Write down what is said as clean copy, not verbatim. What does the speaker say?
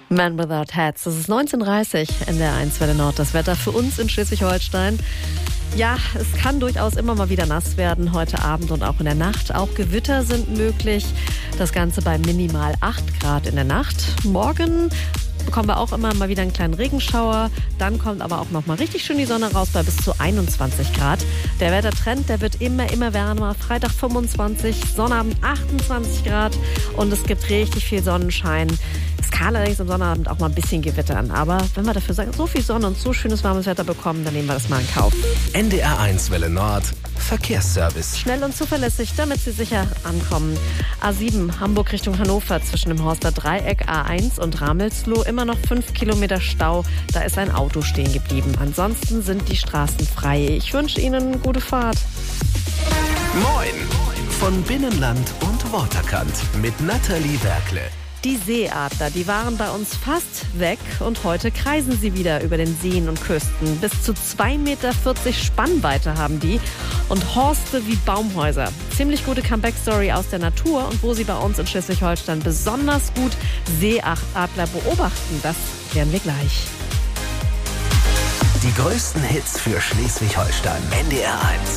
Man Without Hats. Das ist 19:30 in der 1 Welle Nord. Das Wetter für uns in Schleswig-Holstein. Ja, es kann durchaus immer mal wieder nass werden, heute Abend und auch in der Nacht. Auch Gewitter sind möglich. Das Ganze bei minimal 8 Grad in der Nacht. Morgen bekommen wir auch immer mal wieder einen kleinen Regenschauer. Dann kommt aber auch noch mal richtig schön die Sonne raus bei bis zu 21 Grad. Der Wettertrend, der wird immer wärmer. Freitag 25, Sonnabend 28 Grad und es gibt richtig viel Sonnenschein. Es kann allerdings am Sonnabend auch mal ein bisschen gewittern. Aber wenn wir dafür sagen, so viel Sonne und so schönes warmes Wetter bekommen, dann nehmen wir das mal in Kauf. NDR 1 Welle Nord, Verkehrsservice. Schnell und zuverlässig, damit Sie sicher ankommen. A7 Hamburg Richtung Hannover zwischen dem Horster Dreieck, A1 und Ramelsloh immer noch 5 Kilometer Stau. Da ist ein Auto stehen geblieben. Ansonsten sind die Straßen frei. Ich wünsche Ihnen eine gute Fahrt. Moin! Von Binnenland und Waterkant mit Nathalie Werkle. Die Seeadler, die waren bei uns fast weg und heute kreisen sie wieder über den Seen und Küsten. Bis zu 2,40 Meter Spannweite haben die und Horste wie Baumhäuser. Ziemlich gute Comeback-Story aus der Natur und wo sie bei uns in Schleswig-Holstein besonders gut Seeadler beobachten, das klären wir gleich. Die größten Hits für Schleswig-Holstein. NDR 1.